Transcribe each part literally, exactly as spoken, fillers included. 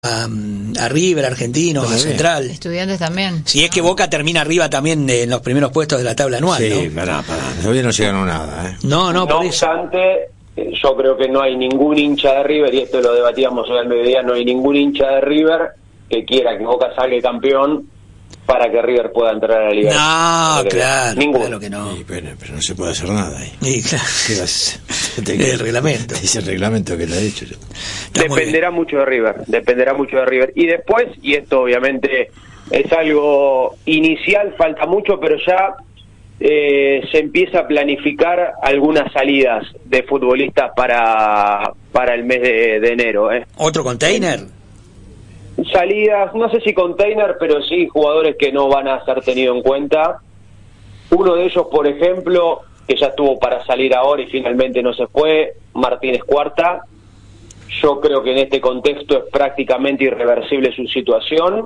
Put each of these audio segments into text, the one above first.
a, a River, Argentino, a Central. Estudiantes también. Si es que Boca termina arriba también en los primeros puestos de la tabla anual, sí, ¿no? pará, pará, todavía no llegaron nada, ¿eh? No, no, no por eso. obstante, yo creo que no hay ningún hincha de River, y esto lo debatíamos hoy al mediodía, no hay ningún hincha de River que quiera que Boca salga campeón para que River pueda entrar a la Liga. No, claro, Ninguno. claro que no. Sí, pero, pero no se puede hacer nada ahí. Y, claro, ¿Qué vas? el reglamento. Dice el reglamento que lo ha hecho yo. Está muy Dependerá mucho de River, dependerá mucho de River. Y después, y esto obviamente es algo inicial, falta mucho, pero ya eh, se empieza a planificar algunas salidas de futbolistas para, para el mes de, de enero. ¿eh? ¿Otro container? Salidas, no sé si container, pero sí jugadores que no van a ser tenidos en cuenta. Uno de ellos, por ejemplo, que ya estuvo para salir ahora y finalmente no se fue, Martínez Cuarta. Yo creo que en este contexto es prácticamente irreversible su situación.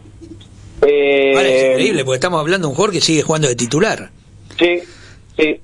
Eh, Ahora es increíble, porque estamos hablando de un jugador que sigue jugando de titular. Sí, sí,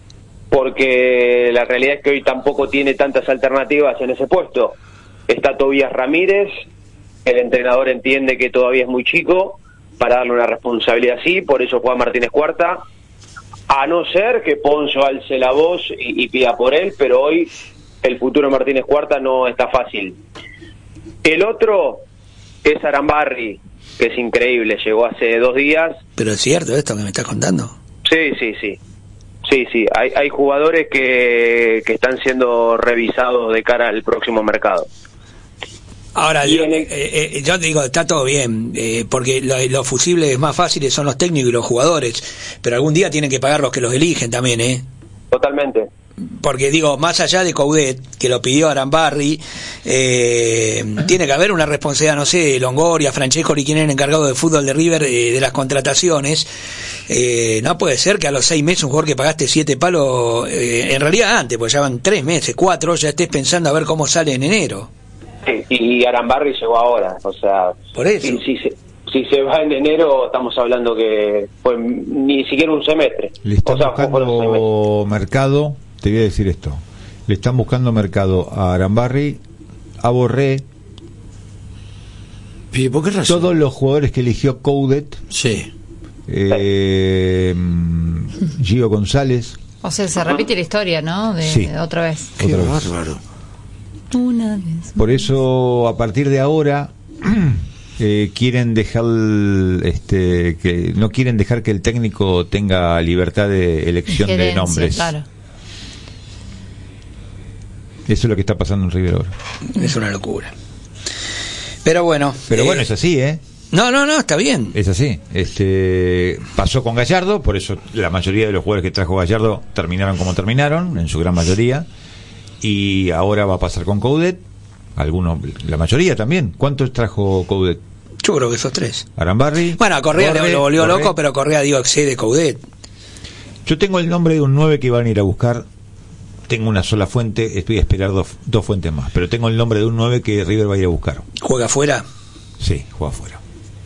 porque la realidad es que hoy tampoco tiene tantas alternativas en ese puesto. Está Tobías Ramírez, el entrenador entiende que todavía es muy chico para darle una responsabilidad así, por eso juega Martínez Cuarta, a no ser que Ponzo alce la voz y, y pida por él, pero hoy el futuro de Martínez Cuarta no está fácil. El otro es Arambarri, que es increíble, llegó hace dos días. Pero es cierto esto que me estás contando. Sí, sí, sí. Sí, sí, hay, hay jugadores que, que están siendo revisados de cara al próximo mercado. Ahora, Y yo, en el- eh, eh, yo digo, está todo bien, eh, porque lo- los fusibles más fáciles son los técnicos y los jugadores, pero algún día tienen que pagar los que los eligen también, ¿eh? Totalmente. Porque digo, más allá de Coudet, que lo pidió Arambarri, eh, tiene que haber una responsabilidad, no sé, Longoria, Francescoli, quien era el encargado de fútbol de River, eh, de las contrataciones. Eh, no puede ser que a los seis meses un jugador que pagaste siete palos, eh, en realidad antes, pues ya van tres meses, cuatro, ya estés pensando a ver cómo sale en enero. Sí, y Arambarri llegó ahora, o sea, Por eso. Si, si, se, si se va en enero, estamos hablando que fue ni siquiera un semestre. Le están o sea, fue por un semestre. buscando mercado, te voy a decir esto, le están buscando mercado a Arambarri, a Borré, ¿Y por qué razón? todos los jugadores que eligió Coudet, Sí. eh, Gio González, O sea, se repite la historia, ¿no? De, Sí. de otra vez. Qué Otra vez. bárbaro. Una vez. por eso a partir de ahora eh, quieren dejar este que no quieren dejar que el técnico tenga libertad de elección de Gerencia, nombres. claro. Eso es lo que está pasando en River ahora. Es una locura. Pero bueno. Pero eh, bueno, es así, ¿eh? No, no, no, está bien. Es así. Este pasó con Gallardo, por eso la mayoría de los jugadores que trajo Gallardo terminaron como terminaron, en su gran mayoría. Y ahora va a pasar con Coudet, algunos, la mayoría también. ¿Cuántos trajo Coudet? Yo creo que esos tres. Arambarri. Bueno, a Correa Borré, le- lo volvió Borré. loco, pero Correa, digo, excede Coudet. Yo tengo el nombre de un nueve que van a ir a buscar. Tengo una sola fuente, estoy a esperar dos, dos fuentes más. Pero tengo el nombre de un nueve que River va a ir a buscar. ¿Juega afuera? Sí, juega afuera.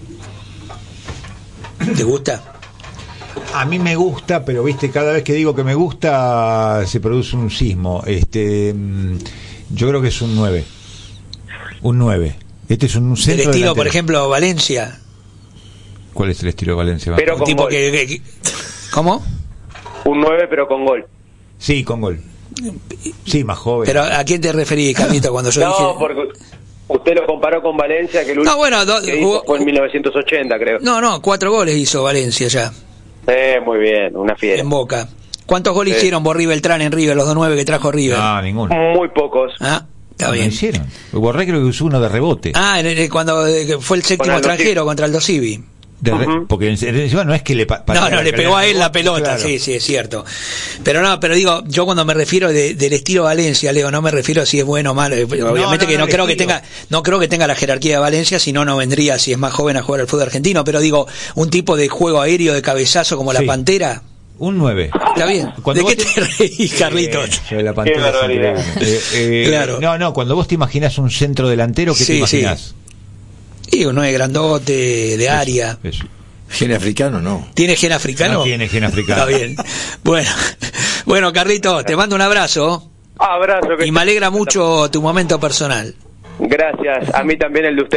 ¿Te gusta? A mí me gusta, pero viste, cada vez que digo que me gusta se produce un sismo. Este, mm, yo creo que es un nueve. Un nueve. Este es un Del centro estilo, delantero. por ejemplo, Valencia. ¿Cuál es el estilo de Valencia? Pero Un con tipo gol. que, que- que- ¿Cómo? Un nueve, pero con gol. Sí, con gol. Sí, más joven. Pero ¿a quién te referís, Carlito, cuando yo No, dije...? porque usted lo comparó con Valencia, que el último No, bueno, do- que hizo jugó- fue en mil novecientos ochenta, creo. No, no, cuatro goles hizo Valencia ya, Eh, muy bien, una fiera. en Boca. ¿Cuántos goles Sí. hicieron Borré y Beltrán en River, los dos nueve que trajo River? No, ninguno. Muy pocos. Ah, está No bien. hicieron. Borré creo que usó uno de rebote. Ah, en el- cuando eh, que fue el séptimo Con Aldo extranjero contra el Dosivi. De re- Ujú. Porque en- encima no es que le pa- No, pateara, no, le que pegó a él la rebote, pelota, claro. sí, sí, es cierto. Pero no, pero digo, yo cuando me refiero de- del estilo Valencia, Leo, no me refiero a si es bueno o malo. eh, Obviamente no, que no, no el creo que estilo. tenga, no creo que tenga la jerarquía de Valencia, si no, no vendría, si es más joven, a jugar al fútbol argentino. Pero digo, un tipo de juego aéreo de cabezazo como la Sí. Pantera, Un nueve. está bien. Cuando ¿De qué vos te reís, Carlitos? Eh, sobre la pantalla Qué es barbaridad. increíble. Eh, eh, Claro. No, no, cuando vos te imaginas un centro delantero, ¿qué Sí, te imaginas? Y uno es grandote, de área. Eso. Gen africano, no. ¿Tiene gen africano? No tiene gen africano. Está bien. Bueno, bueno, Carlitos, te mando un abrazo Abrazo. Que y me alegra mucho tu momento personal. Gracias, a mí también el de ustedes.